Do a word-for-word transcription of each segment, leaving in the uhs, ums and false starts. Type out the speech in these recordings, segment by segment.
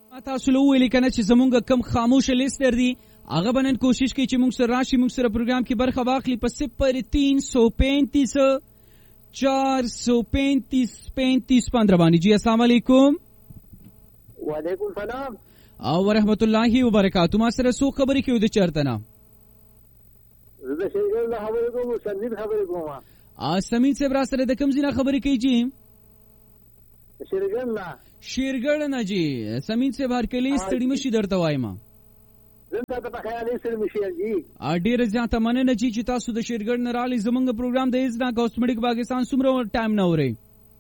تاسو له ویل کنه چې زمونږ کم خاموش لیست دی هغه بنن کوشش کوي چې موږ سره راشي موږ سره پروګرام کې برخه واخلي په صفر تین سو پینتیس چار سو پینتیس پینتیس پندرہ باندې. جی السلام علیکم. وعلیکم السلام او ورحمت الله وبرکاتہ. ما سره سو خبرې کوي د چرته نه زه شیګر له خبرې کوم سمین خبرې کوم. ا سمین صاحب را سره د کوم ځای خبرې کوي جی؟ شیرګل نه شیرګل نه جی. سمین صاحب هر کلی ستړي مشي درته وایم زنده په خیالي سره مشي جی. ا ډیر زیاته مننه جی چې تاسو د شیرګل نه رالي زمونږ پروګرام د ازنا کاسمیټک پاکستان سمره ټایم نه اوري.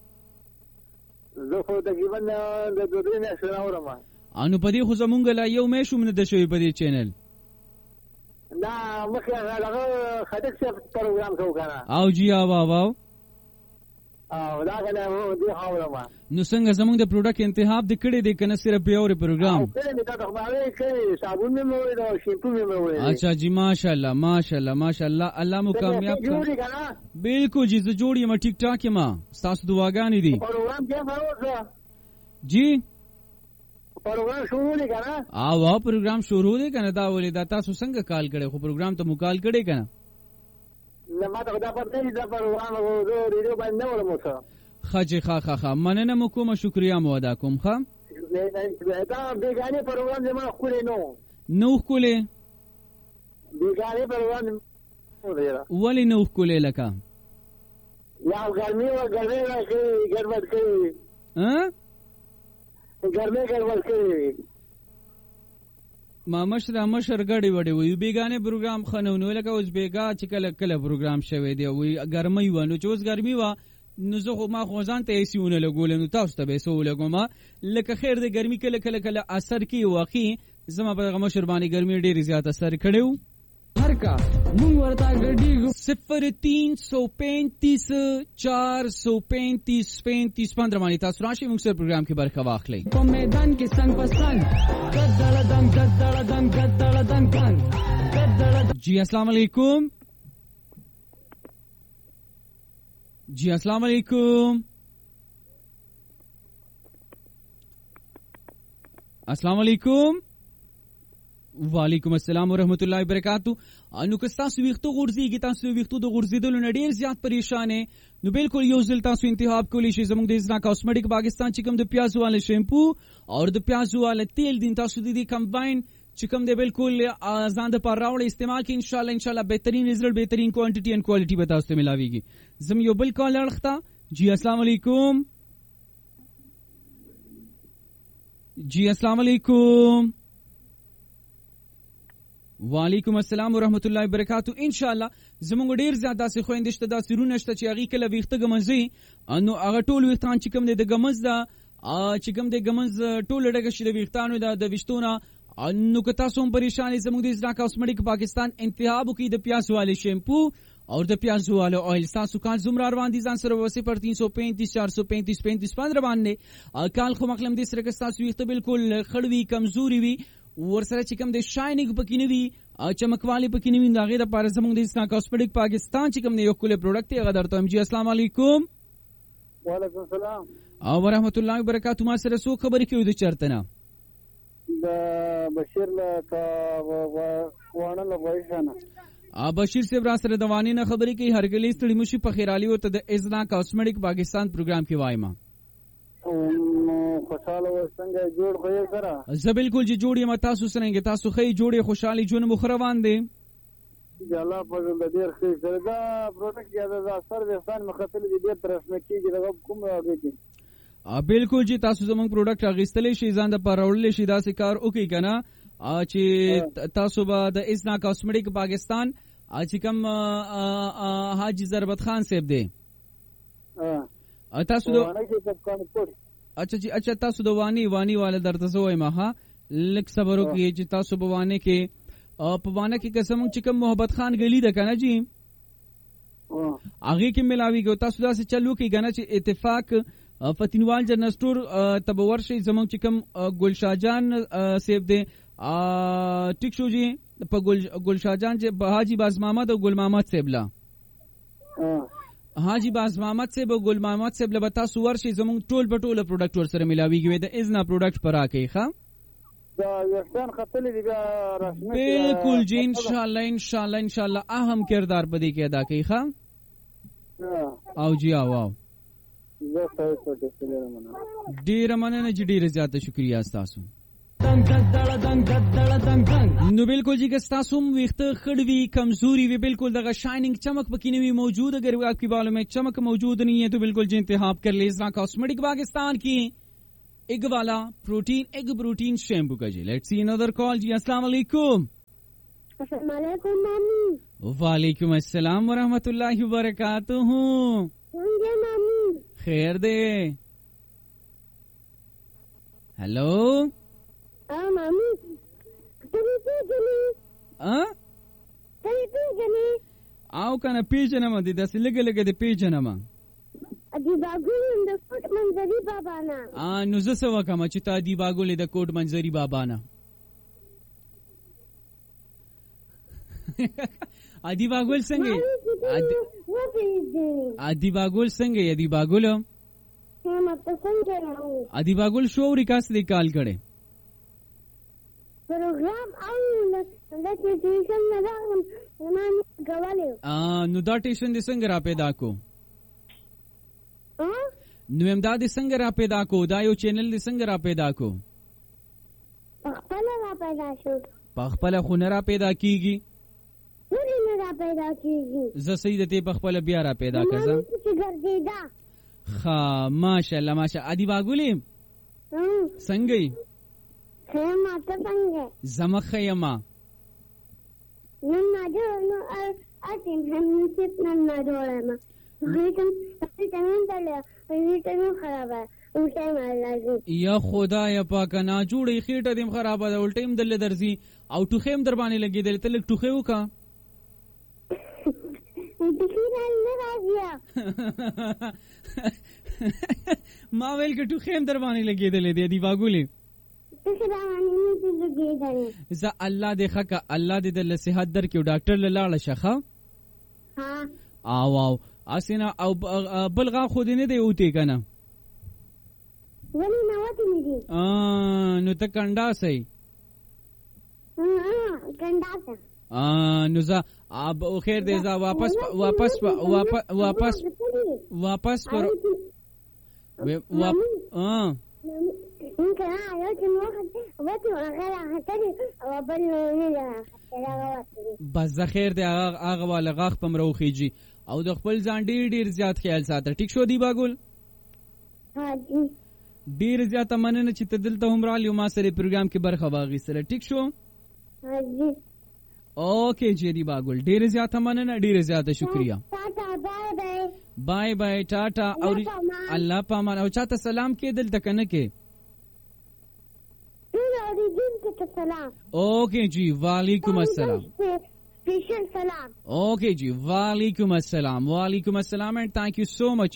زه خو تقریبا د دوه درې نه سره اورم. انو پدې خو زمونږ لا یو مې شوم نه د شوی پدې چینل دا مخه هغه خدک څه پروګرام کو کنه او جی او او او دا کنه دی اورم. نو څنګه زمونږ د پروډکټ انتخاب د کړي د کنه صرف یو پروګرام کړي نه تا خو هغه کړي صابون مې مو او شیمپو مې مو. اچھا جی ماشاءالله ماشاءالله ماشاءالله الله مو کامیاب کړي. بالکل جی زه جوړ یم ټیک ټاک یم تاسو دعاګانې دي. پروګرام کې فروغ جی پروګرام شروع دی کنه او وا پروګرام شروع دی کنه دا ولې دا تاسو څنګه کال کړي خو پروګرام ته مو کال کړي کنه نه ما ته دا پته دی دا پروګرام او ریډیو باندې ورمو څه خجه خا خا خا مننه مو کوم شکریا مو ادا کوم خا. دا بیگانه پروګرام زما خو نه نو کوله بیگانه پروګرام ولی نو کوله لکه یا ګرمي او ګرمي راځي ګرمت کوي ها ګرمه ګرمه کوي ما مشر مشر غړي وړي وي بیگانه پروګرام خنونو لکه اوس بیگا چې کله کله پروګرام شوی دی وي ګرمي ونه چې اوس ګرمي وا نو زه خو ما خو ځان ته ایسیونه لګول نو تاسو ته به سو لګوم لکه خیر د ګرمي کله کله کله اثر کی واقعي زما په مشر باندې ګرمي ډیر زیات اثر کړو. هر کا مونږ ورته ګډیږو صفر تین سو پینتیس چار سو پینتیس پینتیس پندرہ باندې تاسو راشي موږ سره پروګرام کې برخه واخلئ. په میدان کې څنګ په څنګ ګدړ دم ګدړ دم ګدړ دم ګدړ. جی السلام علیکم. جی السلام علیکم. السلام علیکم. وعلیکم السلام ورحمت الله وبرکاتہ. انو که تاسو ویختو غورځيږي تاسو ویختو د غورځیدلو نه ډیر زیات پریشانه نو بالکل یو ځل تاسو انتخاب کولی شئ زموږ د ازنا کاسمیټک پاکستان چې کوم د پیازو والے شیمپو او د پیازو والے تیل دین تاسو د دې کمباین چې کوم د بالکل ځان د پر راوړ استعمال کې ان شاء الله ان شاء الله بهترین رزلټ بهترین کوانټیټي ان کوالټي به تاسو ته ملاويږي. زم یو بل کال لړختا. جی السلام علیکم. جی السلام علیکم. وعلیکم السلام ورحمت الله وبرکاتہ. ان شاء الله زموږ ډیر زیاته سي خويندشته دا سرونه شته چې هغه کله ویخته غمزي انو هغه ټول ویختان چې کوم د غمز دا چې کوم د غمز ټول ډګه شي د ویختانو دا د وشتونه انو که تاسو هم پریشانی زموږ د ازنا کاسمیټک پاکستان انتخاب کی د پیاز والے شیمپو اور د پیاز والے آئل تاسو کال زمرار باندې ځان سره وسی پر تین سو پینتیس چار سو پینتیس پینتیس پندرہ باندې کال خو مخلم دې سره که تاسو ویخته بالکل خړوي کمزوري وي ورسره چې کوم د شاینینګ پکې نه وي چمکوالی پکې نه وي دا غیر لپاره زموږ د ازنا کاسمیټک پاکستان چې کوم یو کله پروډکټ یې غدار ته. جی السلام علیکم. وعلیکم السلام او ورحمت الله وبرکاتہ. ما سره سو خبرې کوي د چرته نه د بشیر له کا وانه له وایښنه ا بشیر صاحب را سره دوانی نه خبرې کوي هرګلی ستړي مشي په خیرالي ورته د ازنا کاسمیټک پاکستان پروګرام کې وایما خوشاله وسنګ جوړ خوې سره زه بالکل چې جوړ یم تاسو سره تاسو خې جوړې خوشحالي جون مخروان دي الله فضل د ډیر ښه سره دا پروډکټ یاد دا سر وستان مخاطل دي ډیر ترسمه کیږي دا کوم راځي ا بالکل چې تاسو زموږ پروډکټ اغستلې شي ځان د پرولې شي دا کار وکي کنه چې تاسو به د ازنا کاسمیټک پاکستان چې کوم حاجی ضربت خان صاحب دی ا تاسو دو اچھا جی اچھا تاسو دو وانی وانی والا درته زوي ما ها لک صبر وکي چې تاسو په وانه کې په وانه کې قسم چې کوم محبت خان غلی ده کنه جی هغه کې ملاوي ګو تاسو دا څه چلو کې غنه چې اتفاق فتنوال جنرال سٹور تبور شي زمونږ چې کوم ګلشاجان سیب دی ټیک شو جی په ګل ګلشاجان چې حاجی باز محمد او ګل محمد سیبلا حاجی باز محمد سیب او ګل محمد سیبلا به تاسو ورشي زمونږ ټول په ټول پروډکټ ور سره ملاويږي د ازنا پروډکټ پر راکې ښا دا ویښتان ختلې دي بیا رسمي بالکل جی ان شاء الله ان شاء الله ان شاء الله اهم کردار پدې کې ادا کوي ښا او جی او او زه تاسو ته ډېر مننه ډېر مننه جی ډېر زیاته شکریا تاسو نو بالکل جی کہ تاسو ویخت خړوي کمزوري وی بالکل دغه شائننگ چمک پکې نه وي موجود اگر آپ کی بالوں میں چمک موجود نہیں ہے تو بالکل جی انتخاب کر لیں اسرا کاسمیٹک پاکستان کی ایگ والا پروٹین ایگ پروٹین شیمپو کا جی لیٹس سی انادر کال جی السلام علیکم السلام علیکم مامی وعلیکم السلام ورحمۃ اللہ وبرکاتہ مامی خیر دے ہیلو ہاں مامی تری پیجنی ہاں تری پیجنی آو کنه پیجنم دي داسې لګه لګه دي پیجنم ادي باګول د کوټ منځري بابا نه ا نو زه څه وکم چې تا دی باګول د کوټ منځري بابا نه ادي باګول څنګه ادي باګول څنګه ادي باګول هم په څنګه راو ادي باګول شو ریکاس دی کال کړي پروګرام او د ټیشن نه راغلم زمانه غواړم ا نو دا ټیشن د څنګه را پیدا کو نو امداد څنګه را پیدا کو دا یو چینل د څنګه را پیدا کو خپل را پیدا شو په خپل خو نه را پیدا کیږي ولې نه را پیدا کیږي زه سید ته په خپل بیا را پیدا کړم چې ګرځیدا خا ماشاءالله ماشاءالله ادي باګولې څنګه خیمه ته څنګه زمخه یما نن ما جوړ نو اټیم هم نشت نن ما جوړم هیڅ څه نه درلې هیڅ خراب الټه مالازم یا خدای پاک نه جوړې خېټه دیم خراب ده الټیم دل درځي او ټوخیم در باندې لګیدل تل ټوخه وکا ما ویل کې ټوخیم در باندې لګیدل دي دی باګولې زه الله دې خکا الله دې د صحت در کې ډاکټر لاله شخه ها او او اسینا او بلغه خو دې نه دی اوته کنه ولی نه وته نه دي ا نو ته کندا سي ها کندا سي ا نو زه اب خیر دې زه واپس واپس واپس واپس پر و ا ممكن اه لكن واحد وقت وغير هتري وبل لا بس ذخیر دی هغه والا غاخ پمرو خيږي او د خپل ځان ډیر ډیر زیات خیال ساته ټیک شو دی باګول ها جی ډیر زیات مننه چې تدلته هم را لیو ما سره پروګرام کې برخه واغی سره ټیک شو ها جی اوکے جی دی باګول ډیر زیات مننه ډیر زیات شکریا ټاټا بای بای بای بای ټاټا او الله پامان او چاته سلام کې دلته کنه کې اوکے جی وعلیکم السلام اسپیشل سلام اوکے جی وعلیکم السلام وعلیکم السلام اینڈ تھینک یو سو مچ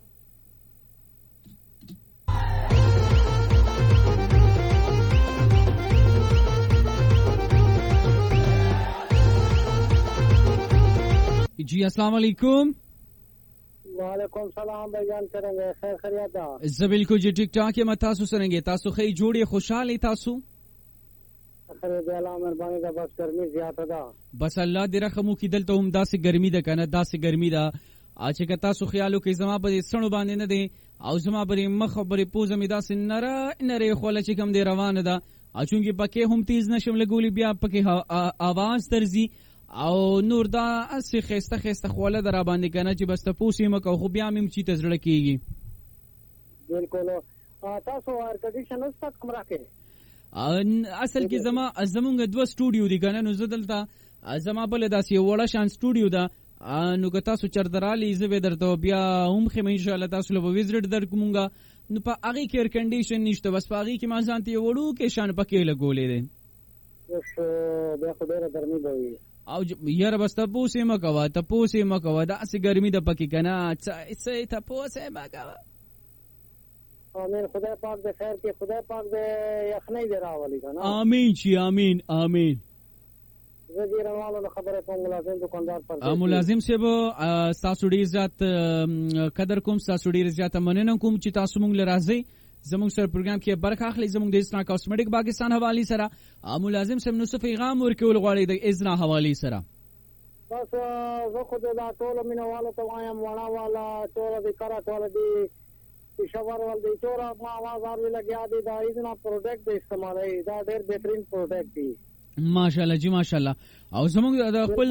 جی السلام علیکم وعلیکم سلام بیان کریں خیر خیریت زه بالکل جی ټیک ټاک یم تاسو سره تاسو خی جوړې خوشاله تاسو خیر دی الله مهرباني ده بس ګرمي زیاته ده بس الله دې رحم وکړي دلته هم داسې ګرمي ده کنه داسې ګرمي ده چې که تاسو خیالو کې زما په سړو باندې نه دی او زما په مخ په پوزه مې داسې نره نره خوله چې کوم دی روانه ده اچونګي پکې هم تیز نشم لګولي بیا پکې आवाज ترزي او نور دا اسی خسته خسته خوله در باندې کنه چې بس ته پوسې مکو خو بیا مم چی تزړه کیږي بالکل تاسو ایر کنډیشن اوس کمره کې اصل کې زما زمونږ دوه سټوډیو دي کنه نو زدلته زما بل داسې وړه شان سټوډیو ده نو که تاسو چردرالي زه درته بیا هم خې ان شاء الله تاسو له وزټ درکومګه نو په هغه کې ایر کنډیشن نشته بس په هغه کې ما ځانته وړو کې شان پکې لګولې دي اوس بیا خو ډیره ګرمي ده او یاره بس ته پوسې مکوه ته پوسې مکوه داسې ګرمي ده پکې کنه څه ته پوسې مکوه آمین خدای پاک دې خیر کې خدای پاک دې یخنۍ دې راولي کنه آمین چی آمین آمین زه روانو خبره کوم ملازم دکاندار پر ملازم صاحب تاسو ډیر زیات قدر کوم تاسو ډیر زیات مننه کوم چې تاسو مونږ لرازي زموږ سره پروګرام کې برخه اخلي زموږ د اسنا کاسمیټک پاکستان حواله سره ملازم صاحب نو څه پیغام ورکول غواړي د ازنا حواله سره بس زه خو دا ټول مینواله ته وایم وړا والا ټول د کرات والا دی پېښور ول دی ټول ما आवाज اوري لګیا دی دا ازنا پروډکټ د استعمالي دا ډېر بهترین پروډکټ دی ماشاءالله جی ماشاءالله او زموږ د خپل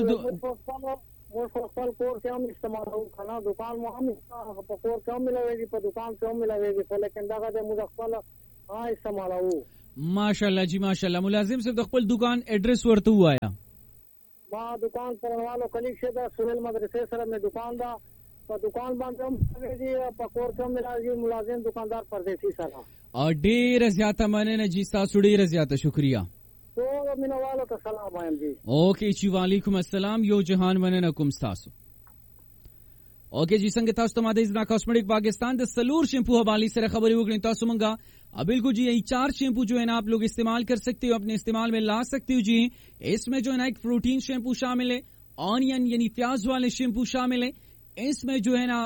وہ خپل کور کې هم استعمالو کنه دکان مو هم په کور کې هم ملويږي په دکان کې هم ملويږي خو لیکن دا د مدخل ها استعمالو ماشاءالله جی ماشاءالله ملازم صاحب د خپل دکان ایڈریس ورته وایا ما دکان پرنوالو کلیک شه دا سورل مدرسې سره مې دکان دا په دکان باندې هم ملويږي په کور کې هم ملويږي ملازم دکاندار پردیسی سره او ډیر زیاته مننه جی تاسو ډیر زیاته شکریا تو مینوالو ته سلام وایم جی اوکے جی وعلیکم السلام یو جهان مننه کوم تاسو اوکے جی څنګه تاسو ته ماده ازنا کاسمیټک پاکستان د سلور شیمپو حواله سره خبري وکړئ تاسو مونږه بالکل जी ये चार शैम्पू जो है ना आप लोग इस्तेमाल कर सकते हो अपने इस्तेमाल में ला सकते हो जी इसमें जो है ना एक प्रोटीन शैम्पू शामिल है ऑनियन यानी प्याज वाले शैम्पू शामिल है इसमें जो है ना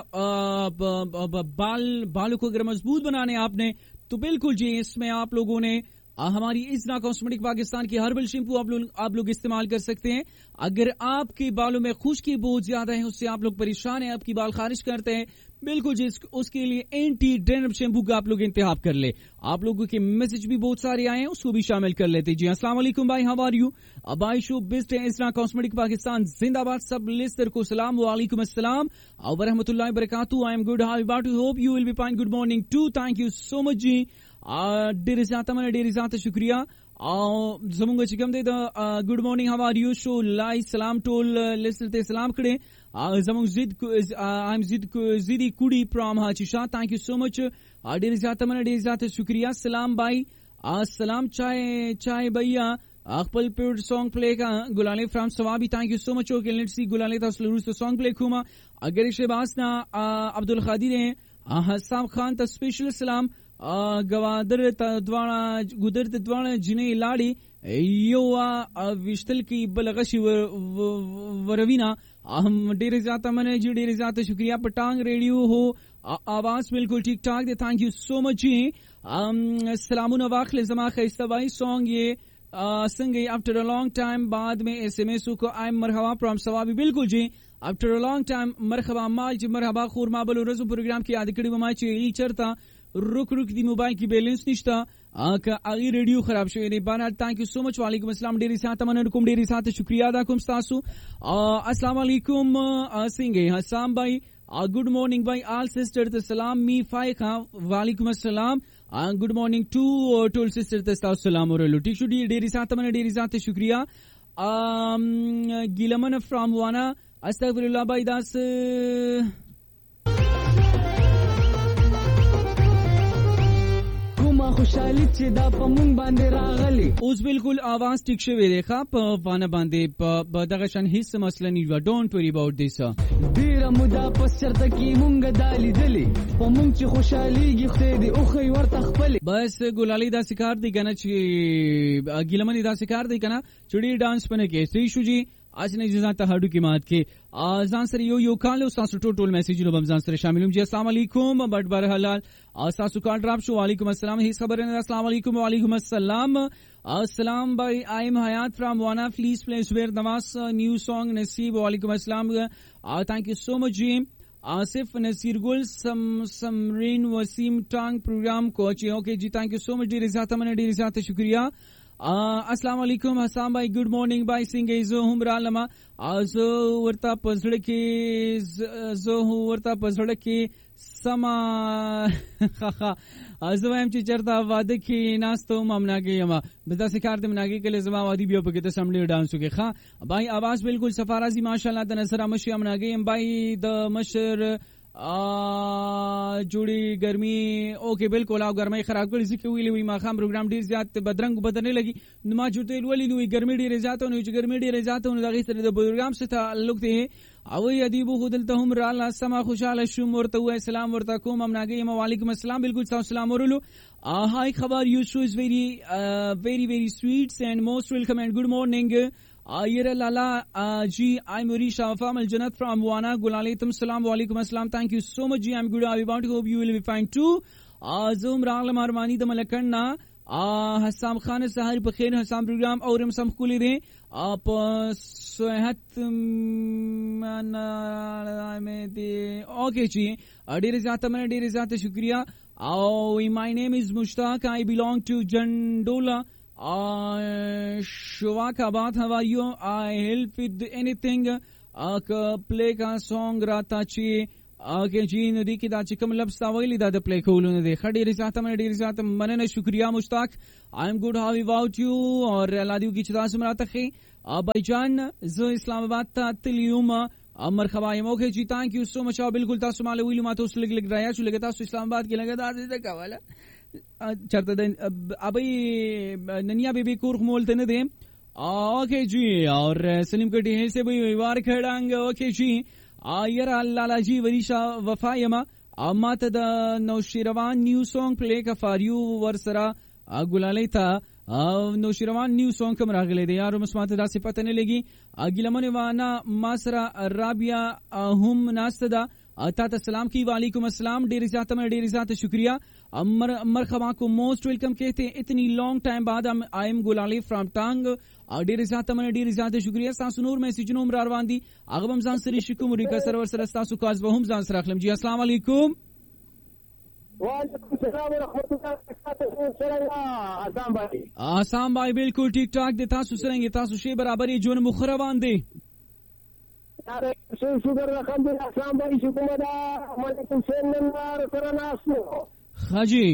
बाल बालों को अगर मजबूत बनाने आपने तो बिल्कुल जी इसमें आप लोगों ने हमारी इजना कॉस्मेटिक पाकिस्तान की हर्बल शैम्पू आप लोग आप लोग इस्तेमाल कर सकते हैं अगर आपके बालों में खुश्की बहुत ज्यादा है उससे आप लोग परेशान हैं आपकी बाल खारिज करते हैं बिल्कुल जी उसके लिए एंटी डेंड्रफ शैम्पू का आप लोग इंतखाब कर ले आप लोगों के मैसेज भी बहुत सारे आए हैं उसको भी शामिल कर लेते जी अस्सलाम वालेकुम भाई हाउ आर यू भाई शो बेस्ट है इजना कॉस्मेटिक पाकिस्तान जिंदाबाद सब लिस्टर को सलाम वालेकुम अस्सलाम व रहमतुल्लाहि व बरकातहू I am good how about you hope you will be fine good morning to thank you so much जी ډېر زیاته مننه ډېر زیاته شکریا او زموږ چې کوم دی د ګډ مارنینګ هاو ار یو شو لای سلام ټول لسنر ته سلام کړي زموږ زید آی ایم زید زیدی کوډي فرام هاچیشا ثانک یو سو مچ ډېر زیاته مننه ډېر زیاته شکریا سلام بھائی سلام چای چای भैया خپل پیور سونګ پلی کا ګلاله فرام ثوابي ثانک یو سو مچ اوکے لیٹس سی ګلاله تاسو لروسته سونګ پلی کوما اگر شهباز نا عبدالقادر حسام خان ته سپیشل سلام گوادر ته دواړه ګودر ته دواړه جنې لاړې یو وشتل کی بلغشي وروینا हम ډېر زیاته مننه جی ډېر زیاته شکریا پټانګ ریډیو هو आवाज बिल्कुल ठीक ठाक दे थैंक यू सो मच जी सलामुन वाखिल जमा खैस्ता भाई सॉन्ग ये संगे आफ्टर अ लॉन्ग टाइम बाद में एसएमएस को आई मरहबा फ्रॉम सवाबी बिल्कुल जी आफ्टर अ लॉन्ग टाइम मरहबा माल जी मरहबा खूर माबल रजू प्रोग्राम की याद कड़ी बमा ची चरता रुक रुक दी मोबाइल की बैलेंस निश्ता का आगे रेडियो खराब शो ने बाना थैंक यू सो मच वालेकुम अस्सलाम डेरी साथ मनकुम डेरी साथ शुक्रिया अदा कुम तासु अस्सलाम वालेकुम सिंगे हसाम भाई गुड मॉर्निंग भाई ऑल सिस्टर द सलाम मी फाइ खा वालेकुम अस्सलाम good morning to toll sister the सलाम और लुटी शुडी डेरी साथ मन डेरी साथ शुक्रिया गिलमन फ्रॉम वाना अस्तगफिरुल्लाह भाई दास خوشحالي چې دا په مونږ باندې راغلي اوس بالکل आवाज ټیک شوی دی ښه په وانه باندې په دغه شان هیڅ مسله نه و ډونټ وری اباوت دیس ډیره موده پس چرته کې مونږ دالې دلی په مونږ چې خوشحاليږي خو دې اوخی ورته خپل بس ګلالي دا سکار دی کنه چې ګلمنی دا سکار دی کنه چړي ډانس پنه کې سې شو جی आज ने जज़ा तहाडू की मात के आजान सर यो यो काल सासु टोटल मैसेज लो बमजान सर शामिल जी अस्सलाम वालेकुम बट बरहलाल सासु का ड्रॉप शो वालेकुम अस्सलाम ही खबर है अस्सलाम वालेकुम वालेकुम अस्सलाम अस्सलाम भाई आई एम हयात फ्रॉम वाना please play where Nawaz new song नसीब वालेकुम अस्सलाम थैंक यू सो मच जी आसिफ नसीर गुल सम समरीन वसीम टांग programme coach okay ji thank you so much D रिजात मन डी रिजात शुक्रिया अस्सलाम वालेकुम हसाम भाई गुड मॉर्निंग भाई सिंह जो हमरा लमा जो वर्ता पसड़ के जो वर्ता पसड़ के समा खा जो हम चरता वादे की नास्तो ममना के यमा बता सिखार दे मनागे के लिए जमा वादी बियो पके तो समले डांस के खा भाई आवाज बिल्कुल सफाराजी माशाल्लाह द नजर मशी मनागे भाई द मशर जोड़ी गर्मी ओके बिल्कुल आओ गर्मी खराब कर इसी के हुई माखाम प्रोग्राम ढेर ज्यादा बदरंग बदलने लगी नमा जुटे वली नुई गर्मी ढेर जाता हूं गर्मी ढेर जाता हूं लगी तरह प्रोग्राम से ताल्लुक थे अवई अदीबु खुदलतहुम राला समा खुशाल शुम वरतु अस्सलाम वरतकुम हमनागे वालेकुम अस्सलाम बिल्कुल सलाम वरलु हाय खबर you show is very very very sweets and most welcome and good morning Eyre Lala ji I am Risha फाम अल जन्नत फ्रॉम वाना गुलालेतम सलाम वालेकुम अस्सलाम thank you so much ji I am good I want to hope you will be fine to زوم راغلم ارمانی د ملکنا حسام خان سحر په خیر حسام پروګرام اورم سم خولې دي په صحت مې دي اوکې جی ډېر زیاته مننه ډېر زیاته شکریا او my name is Mushtaq I belong to Jandola uh, Shwakabad how are you I help with anything uh, play ka song rata chi اوکې جی نو دی کې دا چې کوم لفظ تا ویلی دا د پلی کولو نه دی ښه ډېرې زیاته مننه ډېرې زیاته مننه شکریا مشتاق آی ایم ګډ هاو اباؤٹ یو اور الله دې وکړي چې تاسو مراته ښې بایجان زه اسلام آباد ته تللی یم مرحبا یم اوکې جی تhank you so much او بالکل تاسو ماله ویلي ما ته اوس لږ لږ رایا شو لږ تاسو اسلام آباد کې لږ داسې څه کوله چېرته د ابۍ ننیا بیبي کور خو مولته نه دی اوکې جی اور سلیم کټي هیل سے به وار کھڑانګ اوکې جی آیر الله جی وریشا وفا یما اما ته د نوشیروان نیو سونګ پلی کا فار یو ورسرا ګلالی تا نوشیروان نیو سونګ کوم راغلی دی یارو مسماته دا صفته نه لګي اګلمنه وانا ماسرا رابیا هم ناستدا تا ته سلام کی وعلیکم السلام ډیر زیاته مې ډیر زیاته شکریہ مرحبا کو موسٹ ویلکم کہتے ہیں اتنی لانگ ٹائم بعد آئی ایم گلالی فرام ٹانگ ډیر زیاته مې ډیر زیاته شکریہ تاسو نور میسج نوم را روان دي هغه هم ځان سره شکو مریکا سرور سره تاسو کاز به هم ځان سره اخلم جی السلام علیکم وعلیکم السلام ورحمۃ اللہ وبرکاتہ آسام بھائی آسام بھائی بالکل ٹھیک ٹھاک دے تاسو سره تاسو شی برابر جون مخروان دي شکر الحمدلله اسلام بھائی شکر دا علیکم سنن سره ناسو خاجی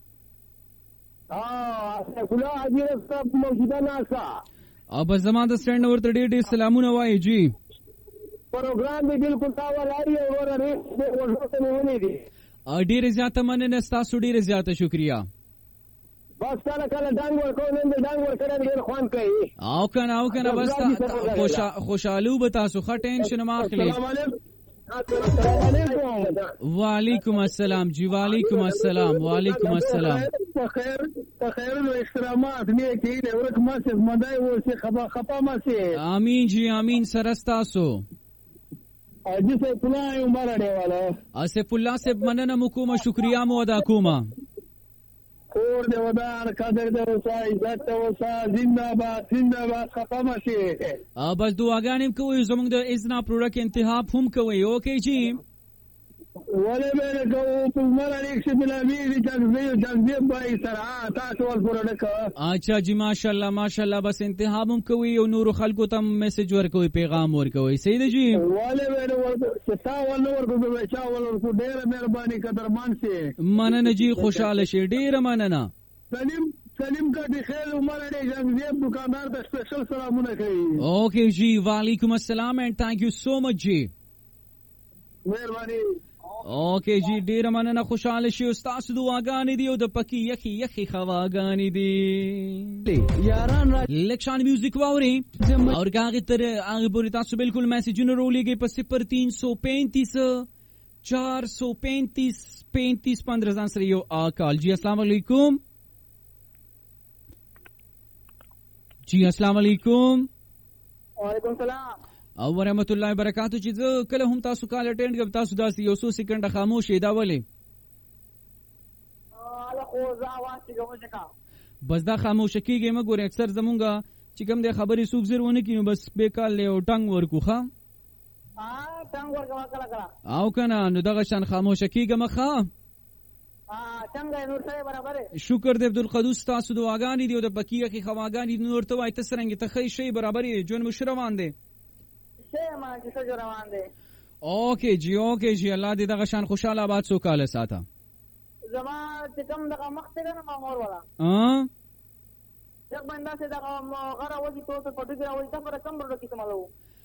اه کله اجازه سب موجوده ناسا اب زمان د سټینډ ورته ډېر ډېر سلامونه وایي جی پروګرام دی بالکل تا ولای او ورته ورته ونی دي ډېر زیاته مننه تاسو ډېر زیاته شکریہ بس کله کله ډنګ ورکو نن ډنګ ورکړل ډېر خوان کوي او کنه او کنه بس خوشا خوشالو به تاسو ښه ټینشن ما اخلي وعلیکم السلام جی وعلیکم السلام وعلیکم السلام بخیر بخیر و احترامات نه کې د ورک ما څخه مدای و چې خپه خپه ما سي امين جی امين سرستاسو اجي سه پلان عمر دیواله اسف الله سے مننه مکوما شکریہ مو ادا کوما کور دی ودار قدر دی وسا عزت وسا زنده باد زنده باد خپه ما سي بس دعاګانې کوي زموږ د ازنا پروډکټ انتخاب هم کوي اوکې جی ولا بالك ومر عليك بالامير تنزيل تنزيل باي سرعه تاسو الفرودك اچھا جی ماشاءالله ماشاءالله بس انتخاب هم کوي او نور خلکو ته میسج ورکوي پیغام ورکوي صحیح دی جی ولا بالك تاول ورکو چاول ورکو ډېر مهرباني قدرمان سي مننه جی خوشاله شي ډېر مننه سلیم سلیم کا دی خیر عمر علی جنگزیب دکاندار ته سپیشل سلامونه کوي اوکے جی وعلیکم السلام اینڈ تھینک یو سو مچ جی مهرباني اوکے جی ډیر مننه خوشاله شي استاد دعاګانې دی او د پکی یخي یخي خواګانې دی یاران را لکشان میوزیک واوري اور هغه تر هغه پوری تاسو بالکل میسجونه رولېږي په صفر تین سو پینتیس چار سو پینتیس پینتیس پندرہ ځان سره یو کال جی السلام علیکم جی السلام علیکم وعلیکم السلام او ورحمت الله وبرکاتہ چې زه کله هم تاسو کال اټینډ کوم تاسو داسې یو څو سکند خاموش دی دا ولې اله خو زه واسي کوم څه بس دا خاموش کیږي مګور اکثر زمونږه چې کوم د خبرې سوق زر ونه کینو بس به کال له ټنګ ورکو ښا ها ټنګ ورکو کلا کلا او کنه نو دغه شان خاموش کیږي مخه ها څنګه نور سره برابر شکر دې عبدالقدوس تاسو دعاګانې دی او د بکیه کی خواګانې نور ته وای ته سرنګ ته خې شی برابر جون مشروان دی ما چې څه روان دي اوکے جی اوکے جی الله دې دغه شان خوشاله آباد سو کال ساته زما چې کوم دغه مخته نه ما مور ولا ها یک بندا سے دغه غره وږي تو ته پټو کې راوځي ته پر کم ورو کې سمالو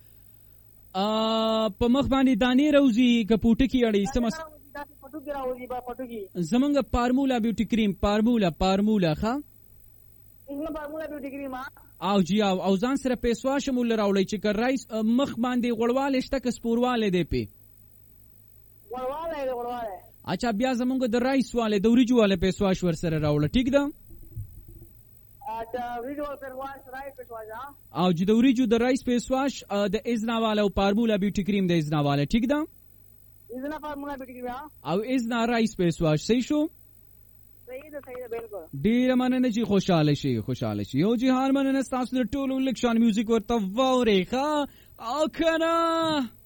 ا په مخ باندې دانی روزي کپوټه کې اړې سمس پټو کې راوځي با پټو کې زمونږ پارمولا بیوټی کریم پارمولا پارمولا ښا څنګه پارمولا بیوټی کریم او جی او او ځان سره پیسوا شمول راوړی چې کر رئیس مخ باندې غړواله شته ک سپورواله دی پی غړواله دی غړواله اچھا بیا زمونږ د رئیس والے د وریجواله پیسوا شور سره راوړل ټیک ده اچھا وریجو پیسواش رائس پیسواش او جی د وریجو د رئیس پیسواش د ازنا والا او پارمولا بیوټی کریم د ازنا والا ټیک ده ازنا فارمولا بیوټی کریم او ازنا رئیس پیسواش صحیح شو صحیح ده صحیح ده بالکل ډیره مننه چې خوشاله شي خوشاله شي یو جهان مننه تاسو د ټولو لکشان میوزیک ورته ووري ښا او کنه